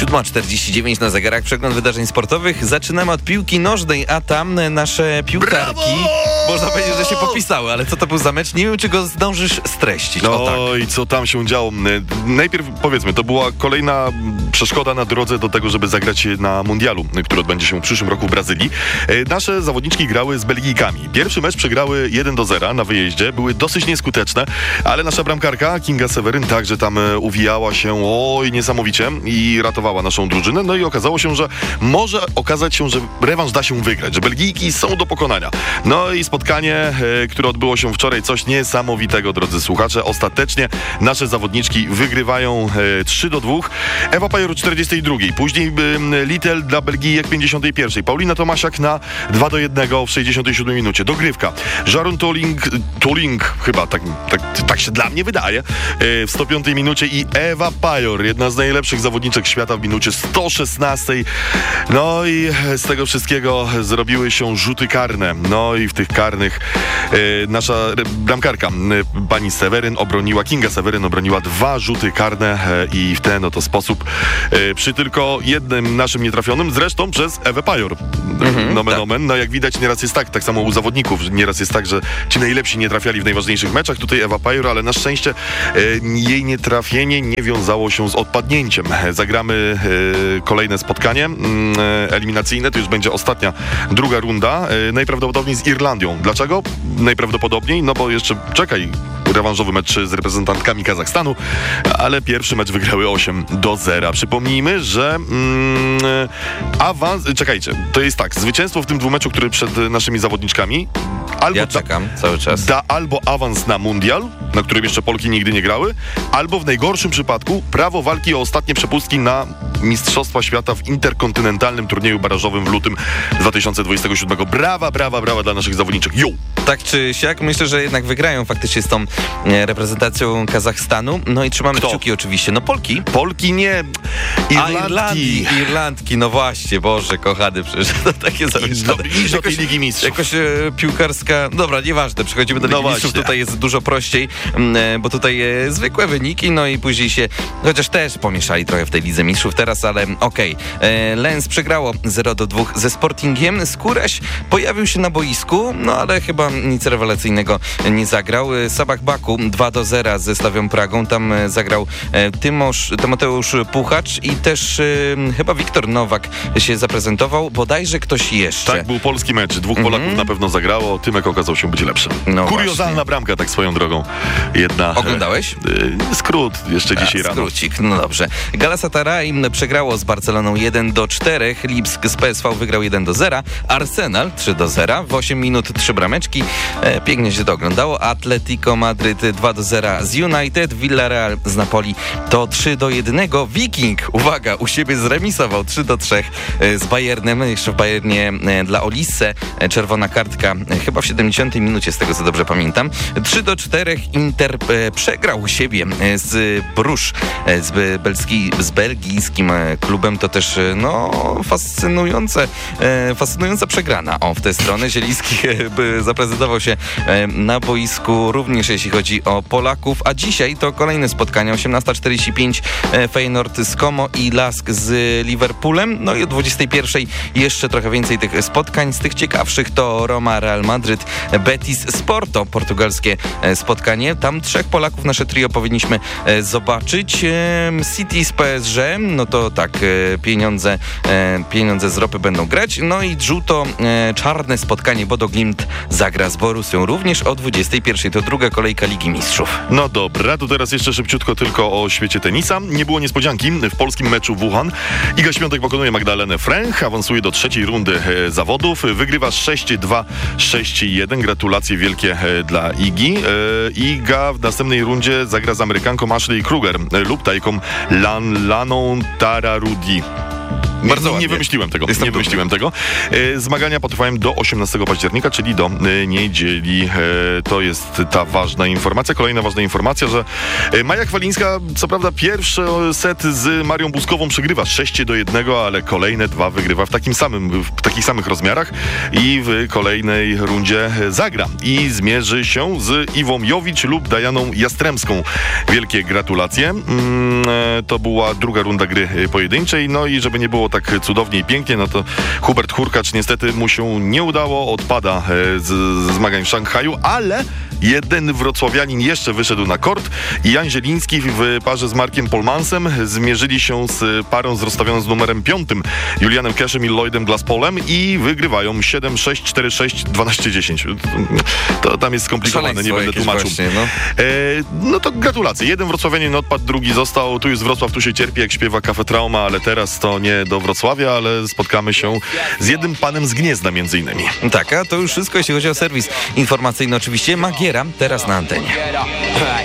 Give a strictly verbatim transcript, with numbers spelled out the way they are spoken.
siódma czterdzieści dziewięć na zegarach. Przegląd wydarzeń sportowych. Zaczynamy od piłki nożnej, a tam nasze piłkarki, Brawo! można powiedzieć, że się popisały, ale co to był za mecz? Nie wiem, czy go zdążysz streścić. O, tak. No i co tam się działo? Najpierw powiedzmy, to była kolejna przeszkoda na drodze do tego, żeby zagrać na mundialu, który odbędzie się w przyszłym roku w Brazylii. Nasze zawodniczki grały z Belgijkami. Pierwszy mecz przegrały jeden do zera na wyjeździe. Były dosyć nieskuteczne, ale nasza bramkarka Kinga Seweryn także tam uwijała się oj niesamowicie i ratowała naszą drużynę. No i okazało się, że może okazać się, że rewanż da się wygrać, że Belgijki są do pokonania. No i spotkanie, e, które odbyło się wczoraj, coś niesamowitego, drodzy słuchacze. Ostatecznie nasze zawodniczki wygrywają e, trzy do dwóch. Ewa Pajor w czterdziestej drugiej. Później e, Little dla Belgijek w pięćdziesiątej pierwszej. Paulina Tomasiak na dwa do jednego w sześćdziesiątej siódmej minucie. Dogrywka. Sharon Toling, Toling chyba, tak, tak, tak się dla mnie wydaje, e, w sto piątej minucie i Ewa Pajor, jedna z najlepszych zawodniczek świata w minucie sto szesnastej. No i z tego wszystkiego zrobiły się rzuty karne. No i w tych karnych e, nasza bramkarka, e, pani Seweryn obroniła, Kinga Seweryn obroniła dwa rzuty karne e, i w ten oto sposób e, przy tylko jednym naszym nietrafionym, zresztą przez Ewę Pajor. Mhm, nomen tak. omen. No jak widać nieraz jest tak, tak samo u zawodników, że nieraz jest tak, że ci najlepsi nie trafiali w najważniejszych meczach. Tutaj Ewa Pajor, ale na szczęście e, jej nietrafienie nie wiązało się z odpadnięciem. Zagramy e, kolejne spotkanie e, eliminacyjne, to już będzie ostatnia, druga runda, e, najprawdopodobniej z Irlandią. Dlaczego? Najprawdopodobniej, no bo jeszcze czekaj, rewanżowy mecz z reprezentantkami Kazachstanu, ale pierwszy mecz wygrały osiem do zera. Przypomnijmy, że mm, awans, czekajcie, to jest tak, zwycięstwo w tym dwumeczu, który przed naszymi zawodniczkami albo ja czekam da, cały czas. Da albo awans na mundial, na którym jeszcze Polki nigdy nie grały, albo w najgorszym przypadku prawo walki o ostatnie przepustki na Mistrzostwa Świata w interkontynentalnym turnieju barażowym w lutym dwa tysiące dwudziestego siódmego. Brawa, brawa, brawa dla naszych zawodniczek. Jo! Tak czy siak, myślę, że jednak wygrają faktycznie z tą e, reprezentacją Kazachstanu. No i trzymamy Kto? kciuki oczywiście. No Polki. Polki nie. Irlandki. A, Irlandii. Irlandki, no właśnie, Boże, kochany, przecież to takie zamieszane. Idź do tej Ligi Mistrzów. Jakoś e, piłkarska, dobra, nieważne, przechodzimy do Ligi no Mistrzów, tutaj jest dużo prościej, e, bo tutaj e, zwykłe wyniki, no i później się, chociaż też pomieszali trochę w tej Lidze Mistrzów teraz, ale okej. Okay. Lens przegrało zero do dwóch ze Sportingiem, Skóraś pojawił się na boisku, no ale chyba nic rewelacyjnego nie zagrał. Sabach Baku dwa do zera ze Slawią Pragą, tam zagrał Tymosz, Tymoteusz Puchacz i też e, chyba Wiktor Nowak się zaprezentował, bodajże ktoś jeszcze. Tak, był polski mecz, dwóch Polaków mm-hmm. na pewno zagrało, Tymek okazał się być lepszy. No kuriozalna właśnie. Bramka, tak swoją drogą. Jedna. Oglądałeś? E, skrót, jeszcze A, dzisiaj rano. Skrócik, no dobrze. Galatasaray przegrało z Barceloną jeden do czterech, Lipsk z P S V wygrał jeden do zera, Arsenal trzy do zera, w osiem minut trzy brameczki, e, pięknie się to oglądało, Atletico Madryt dwa do zera z United, Villarreal z Napoli to trzy do jednego, Viking, uwaga, u siebie zremisował trzy do trzech z Bayernem, jeszcze w Bayernie e, dla Olisse, e, czerwona kartka, e, chyba w siedemdziesiątej minucie, z tego co dobrze pamiętam, trzy do czterech Inter e, przegrał u siebie e, z Bruges, e, z, belski, z belgijskim klubem, to też no fascynujące, e, fascynująca przegrana. O, w tę stronę Zieliński by zaprezentował się e, na boisku również jeśli chodzi o Polaków, a dzisiaj to kolejne spotkania, osiemnasta czterdzieści pięć e, Feyenoord z Como i Lask z Liverpoolem, no i o dwudziestej pierwszej jeszcze trochę więcej tych spotkań, z tych ciekawszych to Roma, Real Madryt, Betis, Sporto, portugalskie e, spotkanie, tam trzech Polaków, nasze trio powinniśmy e, zobaczyć, e, City z P S G, no to tak, e, pieniądze, e, pieniądze z ropy będą grać, no i Dżuto, e, czarne spotkanie, Bodo Glimt zagra z Borussią również o dwudziestej pierwszej, to druga kolejka Ligi Mistrzów. No dobra, to teraz jeszcze szybciutko tylko o świecie tenisa. Nie było niespodzianki w polskim meczu w Wuhan. Iga Świątek pokonuje Magdalenę Fręch, awansuje do trzeciej rundy e, zawodów, wygrywa sześć dwa, sześć jeden, gratulacje wielkie e, dla Igi. E, Iga w następnej rundzie zagra z Amerykanką Ashley Kruger e, lub Tajką Lan, Laną Tararudi. Nie, Bardzo nie ładnie. wymyśliłem tego. Jestem nie dumny. wymyśliłem tego. E, Zmagania potrwają do osiemnastego października, czyli do e, niedzieli. E, To jest ta ważna informacja. Kolejna ważna informacja, że e, Maja Chwalińska, co prawda pierwszy set z Marią Buskową przegrywa sześć do jednego, ale kolejne dwa wygrywa w takim samym, w takich samych rozmiarach i w kolejnej rundzie zagra. I zmierzy się z Iwą Jowicz lub Dajaną Jastremską. Wielkie gratulacje. Mm, e, To była druga runda gry pojedynczej. No i żeby nie było tak cudownie i pięknie, no to Hubert Hurkacz niestety mu się nie udało. Odpada e, z, z zmagań w Szanghaju, ale jeden wrocławianin jeszcze wyszedł na kort i Jan Zieliński w parze z Markiem Polmansem zmierzyli się z parą z rozstawioną z numerem piątym Julianem Keszem i Lloydem Glaspolem i wygrywają siedem sześć, cztery sześć, dwanaście dziesięć. To tam jest skomplikowane, nie Szaleństwo będę jakieś tłumaczył. właśnie, no. E, no to gratulacje. Jeden wrocławianin odpadł, drugi został. Tu jest Wrocław, tu się cierpi, jak śpiewa Cafe Trauma, ale teraz to nie do Wrocławia, ale spotkamy się z jednym panem z Gniezna między innymi. Tak, a to już wszystko, jeśli chodzi o serwis informacyjny. Oczywiście Magiera teraz na antenie.